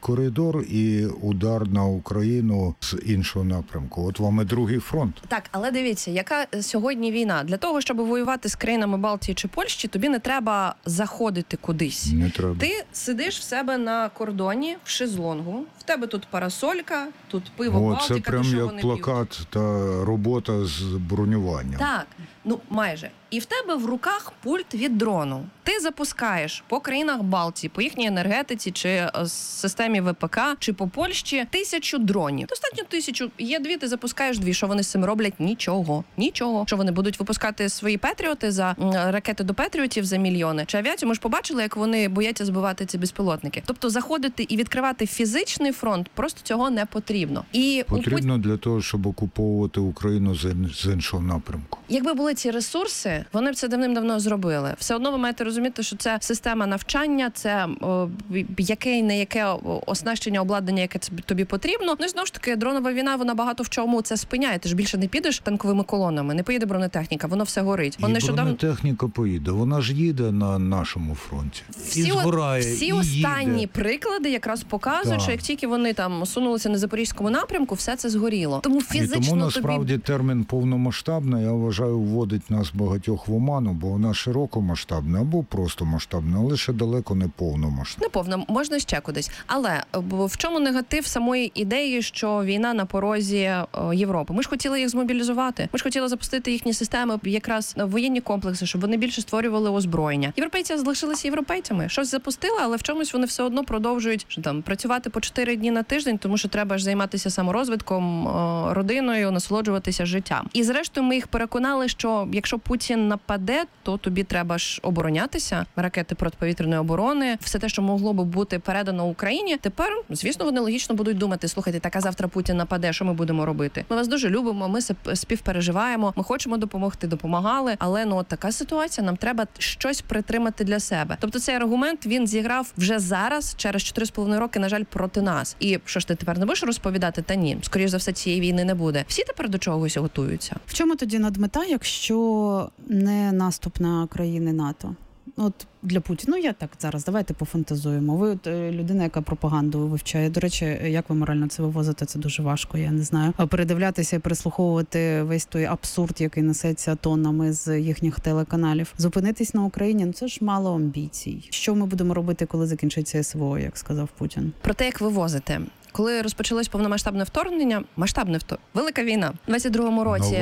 коридор і удар на Україну з іншого напрямку. От вам і другий фронт. Так, але дивіться, яка сьогодні війна. Для того, щоб воювати з країнами Балтії чи Польщі, тобі не треба заходити кудись. Не треба. Ти сидиш в себе на кордоні, в шезлонгу, в тебе тут парасолька, тут пиво Балтика. Це прям як плакат та робота з бронюванням. Так, майже. І в тебе в руках пульт від дрону. Ти запускаєш по країнах Балтії, по їхній енергетиці, чи системі ВПК, чи по Польщі 1000 дронів. Достатньо 1000. Є 2, ти запускаєш 2. Що вони з цим роблять? Нічого. Що вони будуть випускати свої Петріоти за ракети до Петріотів за мільйони? Чи авіацію? Ми ж побачили, як вони бояться збивати ці безпілотники. Тобто заходити і відкривати фізичний фронт просто цього не потрібно. І потрібно для того, щоб окуповувати Україну з іншого напрямку. Якби були ці ресурси, вони б це давним-давно зробили. Все одно ви маєте розуміти, що це система навчання, це яке оснащення, обладнання, яке тобі потрібно. Ну і знову ж таки, дронова війна, вона багато в чому це спиняє. Ти ж більше не підеш танковими колонами, не поїде бронетехніка, воно все горить. Бронетехніка поїде, вона ж їде на нашому фронті. Всі останні приклади якраз показують, що як тільки вони там сунулися на Запорізькому напрямку, все це згоріло. Тому фізично тому насправді термін повномасштабна, я вважаю, вводить нас багатьох в оману, бо вона широкомасштабна або просто масштабна, але ще далеко не повномасштабна. Не повна, можна ще кудись. Але в чому негатив самої ідеї, що війна на порозі Європи? Ми ж хотіли їх змобілізувати. Ми ж хотіли запустити їхні системи, якраз воєнні комплекси, щоб вони більше створювали озброєння. Європейці залишилися європейцями. Щось запустили, але в чомусь вони все одно продовжують працювати по 4 дні на тиждень, тому що треба ж займатися саморозвитком, родиною, насолоджуватися життям. І зрештою ми їх переконали, що якщо Путін нападе, то тобі треба ж оборонятися, ракети протиповітряної оборони, все те, що могло би бути передано Україні. Тепер, звісно, вони логічно будуть думати: слухайте, так а завтра Путін нападе, що ми будемо робити? Ми вас дуже любимо, ми співпереживаємо, ми хочемо допомогти, допомагали, але така ситуація, нам треба щось притримати для себе. Тобто цей аргумент, він зіграв вже зараз, через 4,5 роки, на жаль, проти нас. І що ж ти тепер не будеш розповідати? Та ні, скоріш за все, цієї війни не буде. Всі тепер до чогось готуються. В чому тоді надмета, якщо не наступ на країни НАТО? От для Путіна, я так зараз, давайте пофантазуємо. Ви от людина, яка пропаганду вивчає. До речі, як ви морально це вивозите, це дуже важко, я не знаю. А передивлятися і переслуховувати весь той абсурд, який несеться тоннами з їхніх телеканалів. Зупинитись на Україні, це ж мало амбіцій. Що ми будемо робити, коли закінчиться СВО, як сказав Путін? Про те, як вивозити. Коли розпочалось повномасштабне вторгнення, велика війна, в 22-му році.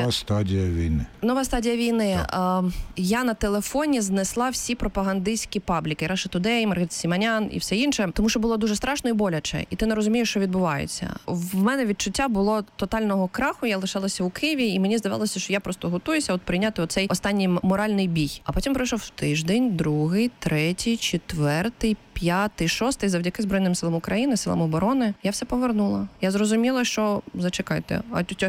Нова стадія війни. Я на телефоні знесла всі пропагандистські пабліки, Russia Today, Маргарита Сіманян і все інше, тому що було дуже страшно і боляче, і ти не розумієш, що відбувається. В мене відчуття було тотального краху, я лишалася у Києві, і мені здавалося, що я просто готуюся прийняти оцей останній моральний бій. А потім пройшов тиждень, другий, третій, четвертий, 5-й, 6-й, завдяки Збройним силам України, силам оборони, я все повернула. Я зрозуміла, що зачекайте,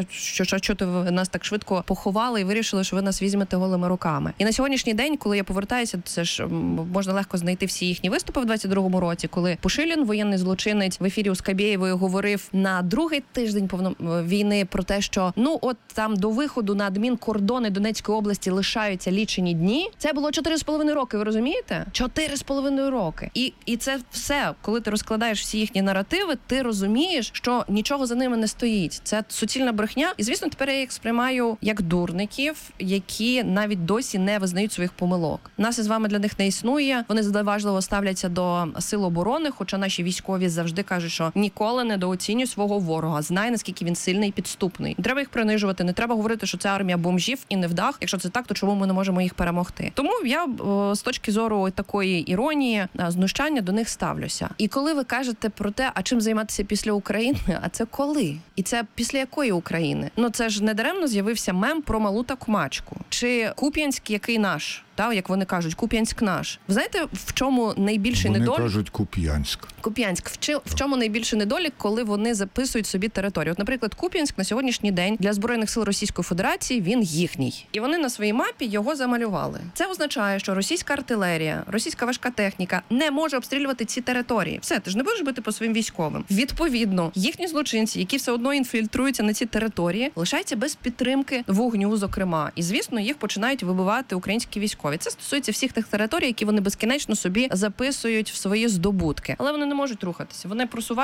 що ви нас так швидко поховали і вирішили, що ви нас візьмете голими руками. І на сьогоднішній день, коли я повертаюся, це ж можна легко знайти всі їхні виступи в 22-му році, коли Пушилін, воєнний злочинець, в ефірі у Скабєєвої говорив на другий тиждень війни про те, що там до виходу на адмінкордони Донецької області лишаються лічені дні. Це було 4,5 роки, ви розумієте? 4,5 роки. І це все, коли ти розкладаєш всі їхні наративи, ти розумієш, що нічого за ними не стоїть. Це суцільна брехня. І, звісно, тепер я їх сприймаю як дурників, які навіть досі не визнають своїх помилок. Нас із вами для них не існує. Вони зневажливо ставляться до сил оборони, хоча наші військові завжди кажуть, що ніколи недооцінюй свого ворога. Знай, наскільки він сильний і підступний. Не треба їх принижувати, не треба говорити, що це армія бомжів і невдах. Якщо це так, то чому ми не можемо їх перемогти? Тому я з точки зору такої іронії, знущання до них ставлюся. І коли ви кажете про те, а чим займатися після України, а це коли? І це після якої України? Це ж не даремно з'явився мем про малу та кумачку. Чи Куп'янськ, який наш? Як вони кажуть, Куп'янськ наш. Ви знаєте, в чому найбільший недолік? Вони кажуть Куп'янськ. В чому найбільший недолік, коли вони записують собі територію? От, наприклад, Куп'янськ на сьогоднішній день для Збройних сил Російської Федерації, він їхній. І вони на своїй мапі його замалювали. Це означає, що російська артилерія, російська важка техніка не може обстрілювати ці території. Все, ти ж не будеш бити по своїм військовим. Відповідно, їхні злочинці, які все одно інфільтруються на ці території, лишаються без підтримки вогню, зокрема. І, звісно, їх починають вибивати українські військові. Це стосується всіх тих територій, які вони безкінечно собі записують в свої здобутки. Але вони не можуть рухатися. Вони просувають